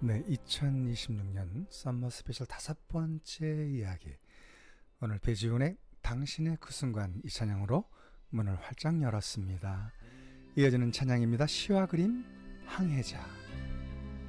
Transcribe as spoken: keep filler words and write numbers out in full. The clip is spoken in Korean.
네, 이천이십육 년 썸머 스페셜 다섯 번째 이야기. 오늘 배지훈의 당신의 그 순간 이 찬양으로 문을 활짝 열었습니다. 이어지는 찬양입니다. 시와 그림 항해자.